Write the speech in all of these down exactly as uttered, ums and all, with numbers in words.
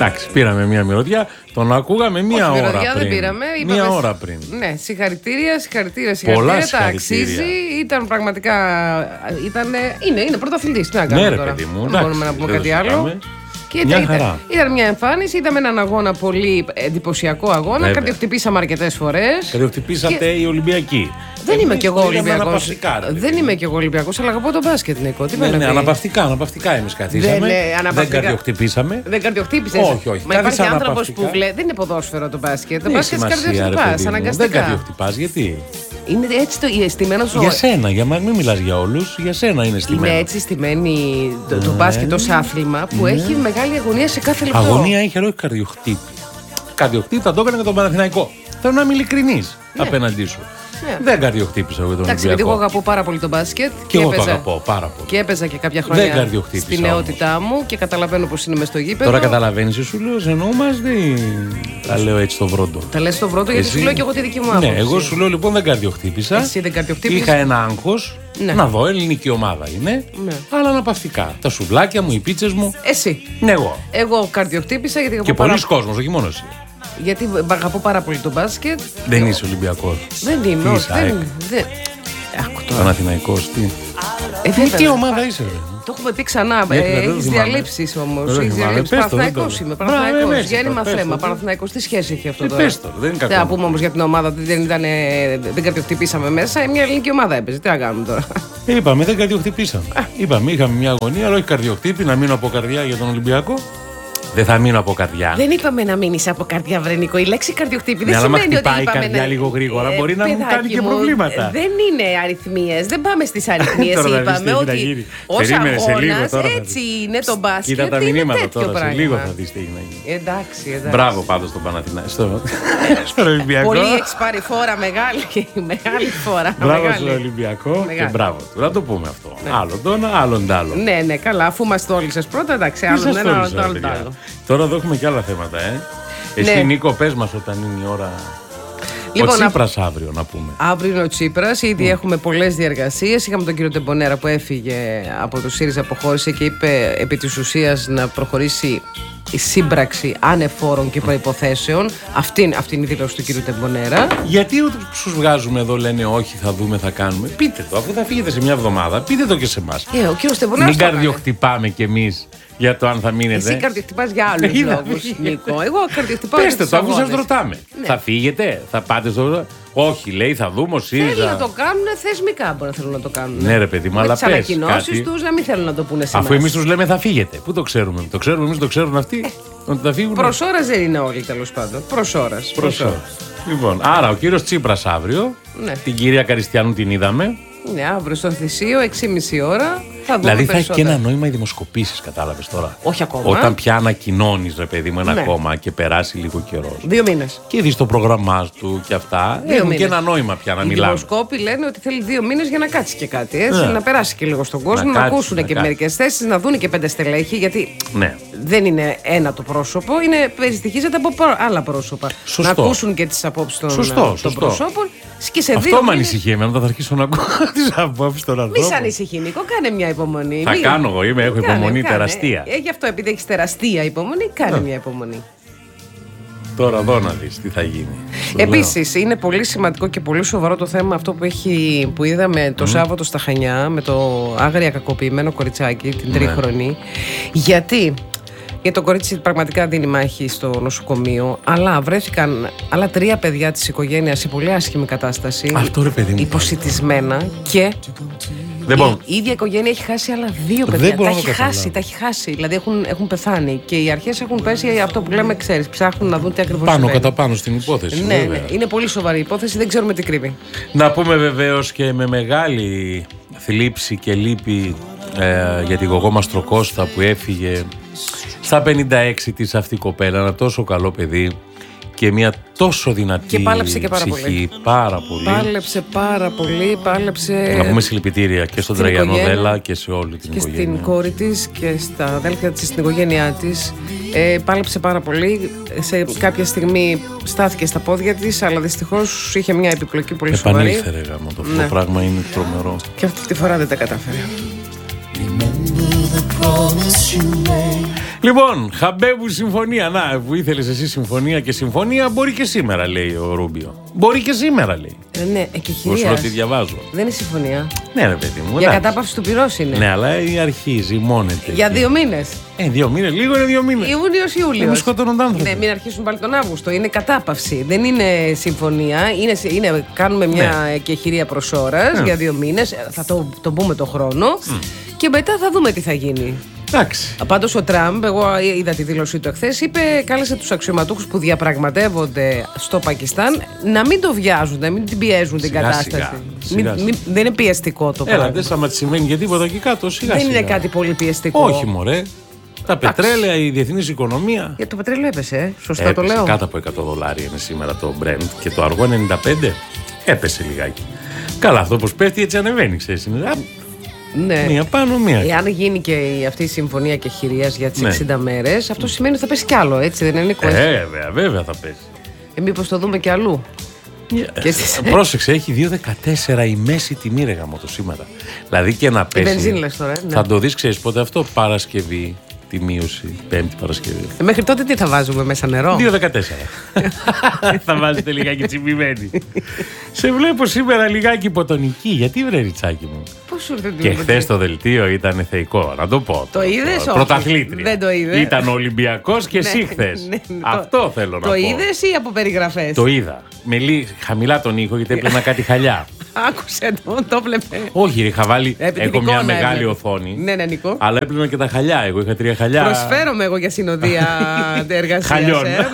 Εντάξει, πήραμε μία μυρωδιά, τον ακούγαμε μία Όχι, ώρα μυρωδιά πριν. δεν πήραμε. Μία είπαμε, ώρα πριν. Ναι, συγχαρητήρια, συγχαρητήρια, συγχαρητήρια. Πολλά τα αξίζει. Ήταν πραγματικά. Ήτανε, είναι, είναι πρωταθλητής. Τι να κάνουμε Ναι, ρε, τώρα. παιδί μου, δεν εντάξει, μπορούμε να πούμε δεν κάτι το άλλο. συζητάμε. Και Μια ήταν, χαρά. ήταν μια εμφάνιση, είδαμε έναν αγώνα πολύ εντυπωσιακό αγώνα. Καρδιοχτυπήσαμε αρκετές φορές. Καρδιοχτυπήσατε και... οι Ολυμπιακοί. Δεν είμαι κι εγώ Ολυμπιακός. Δεν δεν είμαι κι εγώ Ολυμπιακός, αλλά αγαπώ τον μπάσκετ, Νίκο. Τι ναι, ναι, ναι, αναπαυτικά, αναπαυτικά εμείς καθίσαμε. Δεν, ναι, δεν καρδιοχτυπήσαμε. Δεν καρδιοχτύπησες. Όχι, όχι. Μα υπάρχει άνθρωπος που βλέπει. Δεν είναι ποδόσφαιρο το μπάσκετ. Το μπάσκετ καρδιοχτυπάς αναγκαστικά. Δεν καρδιοχτυπάς, γιατί. Είναι έτσι το στημένο στο. Για σένα, για μένα, μην μιλάς για όλους. Για σένα είναι στημένο. Είναι έτσι στημένη το, το ναι. μπάσκετ ως άθλημα που ναι. έχει μεγάλη αγωνία σε κάθε λεπτό. Αγωνία έχει, αλλά όχι καρδιοχτύπη. Καρδιοχτύπη θα το έκανε και τον Παναθηναϊκό. Θέλω να είμαι ειλικρινής ναι. απέναντί σου. Ναι. Δεν καρδιοχτύπησα εγώ τον Εντάξει, Ολυμπιακό. εγώ αγαπώ πάρα πολύ τον μπάσκετ. Και, και εγώ έπαιζα, το αγαπώ πάρα πολύ. Και έπαιζα και κάποια χρόνια στη νεότητά μου και καταλαβαίνω πως είναι μες στο γήπεδο. Τώρα καταλαβαίνεις, σου λέω, εννοούμαστε ή τα λέω έτσι στο βρόντο. Τα λες στο βρόντο γιατί Εσύ... σου λέω και εγώ τη δική μου άποψη. Ναι, εγώ σου λέω λοιπόν δεν καρδιοχτύπησα. Εσύ δεν καρδιοχτύπησες. Είχα ένα άγχος ναι. να δω, ελληνική ομάδα είναι, ναι. αλλά αναπαυτικά. Τα σουβλάκια μου, οι πίτσες μου. Εσύ. Ναι, εγώ. Εγώ καρδιοχτύπησα γιατί. Και πολλοί πάρα... κόσμος, όχι μόνο εσύ. Γιατί αγαπώ πάρα πολύ τον μπάσκετ. Δεν είσαι Ολυμπιακός. Δεν είμαι. Όχι, δεν. δεν... Παναθηναϊκός, τι. Ε, τι ομάδα είσαι, ρε. Το έχουμε πει ξανά. Έχει διαλύσει όμω. Έχει διαλύσει. Παναθηναϊκός είμαι. Παναθηναϊκός. Γέννημα θέμα. Παναθηναϊκός. Τι σχέση έχει αυτό τώρα. Δεν θα πούμε όμω για την ομάδα ότι δεν, ήταν, δεν καρδιοχτυπήσαμε μέσα. Μια ελληνική ομάδα έπαιζε. Τι να κάνουμε τώρα. Είπαμε, δεν καρδιοχτυπήσαμε. Είπαμε, είχαμε μια αγωνία, αλλά όχι καρδιοχτύπη, να μείνω από καρδιά για τον Ολυμπιακό. Δεν θα μείνω από καρδιά. Δεν είπαμε να μείνει από καρδιά, Βρενικό. Η λέξη καρδιοχτύπη δεν ναι, σημαίνει ότι. Αν χτυπάει η καρδιά να... λίγο γρήγορα, ε, μπορεί να μου κάνει και προβλήματα. Δεν είναι αριθμίες. Δεν πάμε στις αριθμίες. Είπαμε ότι. Ως αγώνας, έτσι είναι το μπάσκετ. Κοίτα τα μηνύματα τώρα. Σε λίγο θα δει τι έγινε. Εντάξει, εντάξει. Μπράβο πάντως στον Παναθηναϊκό. Στον Ολυμπιακό. Πολύ έχει πάρει φόρα μεγάλη. Μεγάλη φόρα. Μπράβο στον Ολυμπιακό και μπράβο του. Να το πούμε αυτό. Άλλον τον, άλλον τ' άλλο. Ναι, ναι, καλά. Αφού μα τόλισες πρώτα, εντάξει, άλλον ένα, άλλον τ' άλλο. Τώρα εδώ έχουμε και άλλα θέματα, ε. Εσύ, ναι. Νίκο, πες μας όταν είναι η ώρα. Λοιπόν, ο Τσίπρας α... αύριο, να πούμε. Αύριο είναι ο Τσίπρας. Ήδη mm. έχουμε πολλές διεργασίες. Είχαμε τον κύριο Τεμπονέρα που έφυγε από το ΣΥΡΙΖΑ, αποχώρησε και είπε επί της ουσίας να προχωρήσει η σύμπραξη ανεφόρων και προϋποθέσεων. Αυτή, αυτή είναι η δήλωση του κύριου Τεμπονέρα. Γιατί σου βγάζουμε εδώ, λένε όχι, θα δούμε, θα κάνουμε. Πείτε το, αφού θα φύγετε σε μια εβδομάδα, πείτε το και σε εμάς. Ε, ο κύριος Τεμπονέρας. Μην καρδιοχτυπάμε κι εμείς για το αν θα μείνετε. Εσύ καρδιοχτυπάς για άλλους λόγους, Νίκο. Εγώ καρδιοχτυπάω. Πέστε το, αφού σας ρωτάμε. Ναι. Θα φύγετε, θα πάτε στο. Όχι, λέει, θα δούμε ο ΣΥΡΙΖΑ. Θέλουν να το κάνουν θεσμικά, μπορεί να θέλουν να το κάνουν. Ναι, ρε παιδί μου, αλλά πες. Με τις ανακοινώσεις τους να μην θέλουν να το πούνε σε εμάς. Αφού εμείς τους λέμε θα φύγετε. Πού το ξέρουμε, το ξέρουμε εμείς, το ξέρουν αυτοί. Ότι θα φύγουν. Προς ώρας δεν είναι όλοι, τέλος πάντων. Προς ώρας. Προς ώρας. Λοιπόν, άρα ο κύριος Τσίπρας αύριο. Ναι. Την κυρία Καριστιανού την είδαμε. Ναι, αύριο στο Θησίο, έξι και μισή ώρα. Θα δηλαδή θα έχει και ένα νόημα οι δημοσκοπήσεις, κατάλαβες τώρα. Όχι ακόμα. Όταν πια ανακοινώνεις, ρε παιδί μου, ένα ναι. κόμμα και περάσει λίγο καιρό. Δύο μήνες. Και δεις το πρόγραμμά του και αυτά. Δύο έχουν μήνες. Και ένα νόημα πια να οι μιλάμε. Οι δημοσκόποι λένε ότι θέλει δύο μήνες για να κάτσει και κάτι. Έτσι, ναι. Να περάσει και λίγο στον κόσμο, να, να ακούσουν να και μερικές θέσεις, να δουν και πέντε στελέχη. Γιατί ναι. δεν είναι ένα το πρόσωπο, είναι περιστοιχίζεται από άλλα πρόσωπα. Σωστό. Να ακούσουν και τις απόψεις των, σωστό, των πρόσωπων. Και σε αυτό με ανησυχεί εμένα, θα αρχίσω να ακούω τις απόψεις των ανθρώπων. Μη σ' ανησυχεί, Νίκο, κάνε μια υπομονή. Θα Μη... κάνω εγώ, είμαι, έχω κάνε, υπομονή κάνε. τεραστία. Ε, γι' αυτό επειδή έχεις τεραστία υπομονή, κάνε yeah. μια υπομονή. Τώρα εδώ να δεις τι θα γίνει. Επίσης, είναι πολύ σημαντικό και πολύ σοβαρό το θέμα αυτό που, έχει, που είδαμε το mm. Σάββατο στα Χανιά με το άγρια κακοποιημένο κοριτσάκι, την τρίχρονη. Mm. Γιατί... Γιατί το κορίτσι πραγματικά δίνει μάχη στο νοσοκομείο, αλλά βρέθηκαν άλλα τρία παιδιά της οικογένειας σε πολύ άσχημη κατάσταση. Αυτό ρε παιδί μου. Υποσιτισμένα και δεν η, η ίδια οικογένεια έχει χάσει άλλα δύο παιδιά. Τα έχει χάσει, τα έχει χάσει. Δηλαδή έχουν, έχουν πεθάνει. Και οι αρχές έχουν πέσει αυτό που λέμε, ξέρεις, ψάχνουν να δουν τι ακριβώς πάνω συμβαίνει. Κατά πάνω στην υπόθεση. Ναι, ναι, είναι πολύ σοβαρή υπόθεση, δεν ξέρουμε τι κρύβει. Να πούμε βεβαίως και με μεγάλη θλίψη και λύπη ε, για τη Γογό Μαστροκώστα που έφυγε στα πενήντα έξι της αυτή η κοπέλα, ένα τόσο καλό παιδί και μια τόσο δυνατή και πάλεψε και πάρα ψυχή, πολύ. πάρα πολύ. Πάλεψε πάρα πολύ, πάλεψε. Να πούμε συλληπιτήρια και στον Τραγιανό Δέλα και σε όλη την και οικογένεια. Και στην κόρη της και στα αδέλφια της, στην οικογένειά της. Ε, πάλεψε πάρα πολύ. Σε κάποια στιγμή στάθηκε στα πόδια της, αλλά δυστυχώς είχε μια επιπλοκή πολύ σοβαρή. Επανήλθε ρε γάμο, το ναι. πράγμα είναι τρομερό. Και αυτή τη φορά δεν τα κατάφερε. Λοιπόν, Χαμπέμπου συμφωνία. Να, που ήθελες εσύ συμφωνία και συμφωνία, μπορεί και σήμερα, λέει ο Ρούμπιο. Μπορεί και σήμερα, λέει. Ε, ναι, και κυρίως. Όσο τι διαβάζω. Δεν είναι συμφωνία. Ναι, ρε παιδί μου. Για εντάξει. κατάπαυση του πυρός είναι. Ναι, αλλά αρχίζει, μόνεται. Για εκεί. δύο μήνες. Ε, δύο μήνες, λίγο είναι δύο μήνες. Ιούνιος, Ιούλιος. Μου σκοτώνονται άνθρωποι. Ναι, μην αρχίσουν πάλι τον Αύγουστο. Είναι κατάπαυση. Δεν είναι συμφωνία. Είναι, είναι, κάνουμε μια Ναι. εκεχηρία προς ώρας Ναι. για δύο μήνες. Θα το, το πούμε το χρόνο. Mm. Και μετά θα δούμε τι θα γίνει. Εντάξει. Πάντως ο Τραμπ, εγώ είδα τη δήλωσή του εχθές, είπε, κάλεσε τους αξιωματούχους που διαπραγματεύονται στο Πακιστάν να μην το βιάζουν, να μην την πιέζουν την Σιγά, κατάσταση. σιγά, Μην, σιγά. μην, δεν είναι πιεστικό το Έλα, πράγμα. δεν σταματήσει συμβαίνει και τίποτα εκεί κάτω. Σιγά, Δεν σιγά. είναι κάτι πολύ πιεστικό. Όχι, μωρέ. Τα πετρέλαια, η διεθνής οικονομία. Για το πετρέλαιο έπεσε, ε. Σωστά Έπεσε, το λέω. κάτω από εκατό δολάρια είναι σήμερα το Brent και το αργό ενενήντα πέντε έπεσε λιγάκι. Καλά, αυτό πως πέφτει έτσι ανεβαίνει, ξέρεις. Είναι, α, Ναι. μία πάνω, μία. Εάν γίνει και η- αυτή η συμφωνία και χειρίας για τις Ναι. εξήντα μέρες, αυτό σημαίνει ότι θα πέσει κι άλλο, έτσι δεν είναι, Νίκο? Ε, βέβαια, βέβαια θα πέσει. Ε, μήπως το δούμε κι αλλού. Και στις- Ε, Πρόσεξε, έχει δύο δεκατέσσερα η μέση τιμή ρε γαμώτο σήμερα. Δηλαδή και να πέσει. βενζίνη λες τώρα, ε, ναι. Θα το δεις, ξέρεις πότε αυτό, Παρασκευή, τη μείωση, Πέμπτη Παρασκευή. Ε, Μέχρι τότε τι θα βάζουμε μέσα, νερό? δύο δεκατέσσερα. Θα βάζετε λιγάκι τσιμπημένη. Σε βλέπω σήμερα λιγάκι υποτονική. Γιατί βρε ριτσάκι μου. Πώς σου ήρθε την Και υποτονική? χθε το δελτίο ήταν θεϊκό, να το πω. Το είδες, όχι? Πρωταθλήτρια. Δεν το είδε. Ήταν ο Ολυμπιακός και εσύ χθες. ναι, ναι, Αυτό το- θέλω να Το πω. είδες ή από περιγραφές? Το είδα. Με λί... χαμηλά τον ήχο γιατί έπαιρνα κάτι χαλιά. Άκουσε το, το βλέπε. Όχι, είχα βάλει. Επί την Έχω μια εικόνα μεγάλη έβλεπε. οθόνη. Ναι, ναι, Νίκο. Αλλά έπαιρνα και τα χαλιά. Εγώ είχα τρία χαλιά. Προσφέρομαι εγώ για συνοδεία εργασίας. Χαλιών. ε.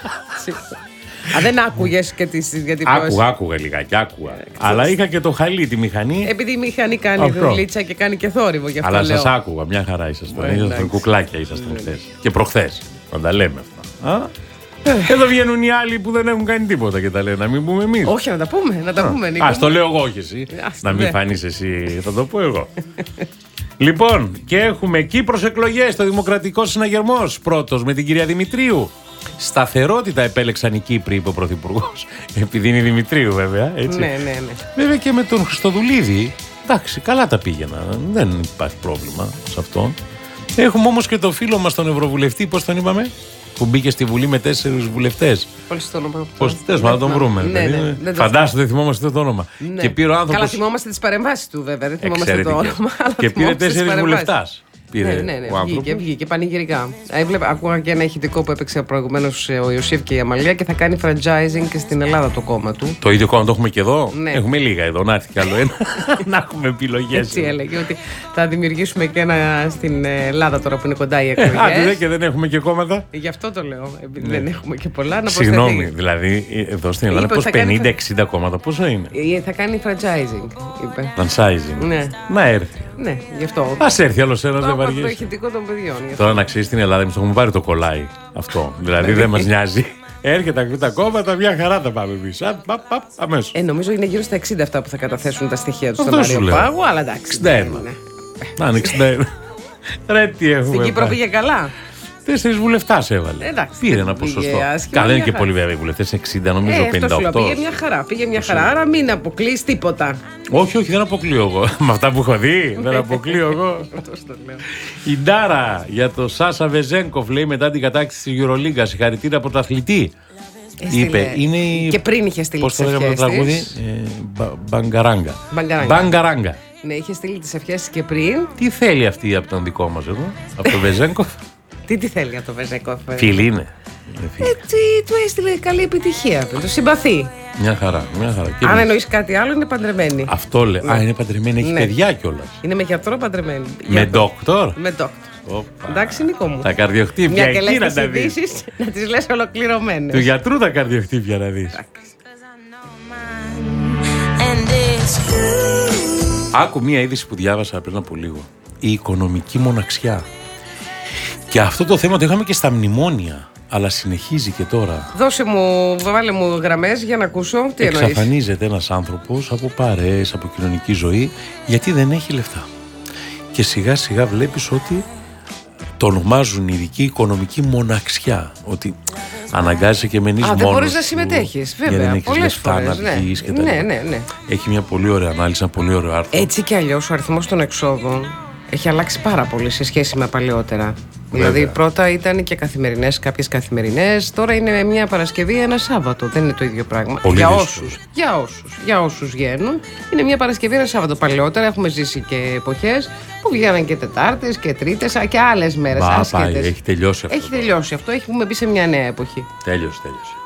Α, δεν άκουγες και τις διατυπώσεις. Άκουγα, άκουγα λιγάκι, άκουγα. Αλλά είχα και το χαλί, τη μηχανή. Επειδή η μηχανή κάνει Αυτό. δουλίτσα και κάνει και θόρυβο, γι' αυτό Αλλά λέω. σας άκουγα, μια χαρά ήσασταν. Ε, Ήσασταν εντάξει. κουκλάκια ήσασταν χθες. Και προχθές. Να τα λέμε αυτά. Α? Εδώ βγαίνουν οι άλλοι που δεν έχουν κάνει τίποτα και τα λένε. Να μην πούμε εμείς. Όχι, να τα πούμε, να τα πούμε, Νίκο. Α, το λέω εγώ, όχι εσύ. Ας το Να μην δε. φανείς εσύ, θα το πω εγώ. Λοιπόν, και έχουμε Κύπρος εκλογές, το Δημοκρατικό Συναγερμός. Πρώτος με την κυρία Δημητρίου. Σταθερότητα επέλεξαν οι Κύπροι, είπε ο Πρωθυπουργός. Επειδή είναι η Δημητρίου, βέβαια. Έτσι. Ναι, ναι, ναι. Βέβαια και με τον Χριστοδουλίδη. Εντάξει, καλά τα πήγαιναν. Δεν υπάρχει πρόβλημα σε αυτό. Έχουμε όμως και το φίλο μας τον Ευρωβουλευτή, πώς τον είπαμε, που μπήκε στη Βουλή με τέσσερις βουλευτές. Πολύ στο όνομα. Πώς θες, μα να τον βρούμε. Ναι, δηλαδή. ναι, δεν το Φαντάσου, δεν θυμόμαστε το όνομα. Ναι. Και πήρε ο άνθρωπος. Καλά, θυμόμαστε τις παρεμβάσεις του, βέβαια. Δεν θυμόμαστε το Εξαιρετικές. όνομα. αλλά Και πήρε θυμόμαστε τις τέσσερις παρεμβάσεις. βουλευτάς. Πήρε Ναι, ναι, ναι. ο άνθρωπος. Βγήκε, βγήκε πανηγυρικά. Έβλεπα, ακούγα και ένα ηχητικό που έπαιξε προηγουμένω ο Ιωσήφ και η Αμαλία και θα κάνει franchising και στην Ελλάδα το κόμμα του. Το ίδιο κόμμα το έχουμε και εδώ. Ναι. Έχουμε λίγα εδώ, να έρθει κι άλλο ένα. Να έχουμε επιλογές. Έτσι έλεγε ότι θα δημιουργήσουμε και ένα στην Ελλάδα τώρα που είναι κοντά οι Ε, άντε δε εκλογές. και δεν έχουμε και κόμματα. Γι' αυτό το λέω. Επειδή δεν έχουμε και πολλά. Να Συγγνώμη, προσθεθεί. δηλαδή εδώ στην Ελλάδα Είπε πως ότι θα κάνει πενήντα εξήντα κόμματα, πόσο είναι. Ε, Θα κάνει franchising, είπε. Franchising. Ναι. Να έρθει. Ναι, γι' αυτό. Ας έρθει άλλος ένας, Το δεν άκουγα το βαριέσαι. ηχητικό των παιδιών. γι' αυτό. Τώρα να ξέρει στην Ελλάδα, εμείς το έχουμε πάρει το κολλάι αυτό. Δηλαδή δεν μας νοιάζει. Έρχεται τα κόμματα, μια χαρά τα πάμε εμείς. Α, παπ, παπ, αμέσως. Ε, νομίζω είναι γύρω στα εξήντα αυτά που θα καταθέσουν τα στοιχεία του Αυτό στον σου Μάριο λέω. Πάγο, αλλά εντάξει. εξήντα ένα. ναι. Να είναι εξήντα ένα. Ρε τι έχουμε. Στην Κύπρο πάει. πήγε καλά. Τέσσερις βουλευτάς έβαλε. Εντάξει, Πήρε δεν ένα πήγε ποσοστό. άσχημα, Καλά, είναι μια και χαρά. πολύ βέβαια οι βουλευτές. εξήντα, νομίζω Ε, αυτό πενήντα σου λέω, οκτώ. πήγε μια χαρά. Πήγε μια χαρά, άρα μην αποκλείς τίποτα. Όχι, όχι, δεν αποκλείω εγώ. Με αυτά που έχω δει, δεν αποκλείω εγώ. Αυτό το λέω. Η Ντάρα για το Σάσα Βεζένκοφ λέει μετά την κατάκτηση της Euroliga. Συγχαρητήρια πρωταθλητή. Έστειλε. Είπε, είναι η. Και πριν είχε στείλει Πώς τις το λέγαμε το ευχές τραγούδι, της. ε, μπα- Μπαγκαράγκα. Μπαγκαράγκα. Μπαγκαράγκα. Ναι, είχε στείλει τις ευχές και πριν. Τι θέλει αυτή από τον δικό μας εδώ, από τον Βεζένκοφ. Τι τι θέλει από το Βεζέκοφ. ε? Φίλη είναι. Είναι φίλη. Έτσι του έστειλε καλή επιτυχία. Το συμπαθεί. Μια χαρά, μια χαρά. Και Αν εμείς. εννοείς κάτι άλλο, είναι παντρεμένη. Αυτό λέει. Α, είναι παντρεμένη, έχει Ναι. παιδιά κιόλα. Είναι με γιατρό παντρεμένη. Με Γιατρό. ντόκτορ. Με ντόκτορ. Όπα. Εντάξει, Νίκο μου. Τα καρδιοχτύπια Μια και εκεί να λες τα τις δεις. ειδήσεις, να τις λες ολοκληρωμένες. Του γιατρού τα καρδιοχτύπια να δεις. Άκου μία είδηση που διάβασα πριν από λίγο. Η οικονομική μοναξιά. Και αυτό το θέμα το είχαμε και στα μνημόνια. Αλλά συνεχίζει και τώρα. Δώσε μου, βάλε μου γραμμές για να ακούσω. Τι εννοείς. Εξαφανίζεται ένας άνθρωπος από παρέες, από κοινωνική ζωή, γιατί δεν έχει λεφτά. Και σιγά σιγά βλέπεις ότι το ονομάζουν οι ειδικοί οικονομική μοναξιά. Ότι αναγκάζεσαι και μένεις Α, μόνος δεν μπορείς να σου, συμμετέχεις, γιατί βέβαια. δεν έχεις Πολλές λεφτά φορές. να βγεις και τα Ναι, λοιπά. ναι, ναι. Έχει μια πολύ ωραία ανάλυση, ένα πολύ ωραίο άρθρο. Έτσι κι αλλιώς ο αριθμός των εξόδων έχει αλλάξει πάρα πολύ σε σχέση με παλαιότερα. Βέβαια. Δηλαδή πρώτα ήταν και καθημερινές, κάποιες καθημερινές. Τώρα είναι μια Παρασκευή, ένα Σάββατο. Δεν είναι το ίδιο πράγμα. Πολύ για δύσκολο. όσους, για όσους, για όσους βγαίνουν. Είναι μια Παρασκευή, ένα Σάββατο. Παλαιότερα έχουμε ζήσει και εποχές που βγαίναν και Τετάρτες και Τρίτες και άλλες μέρες Μα πάει, άσχετες. έχει τελειώσει αυτό. Έχει τελειώσει αυτό. Έχουμε μπει σε μια νέα εποχή. Τέλειωσε, τέλειωσε.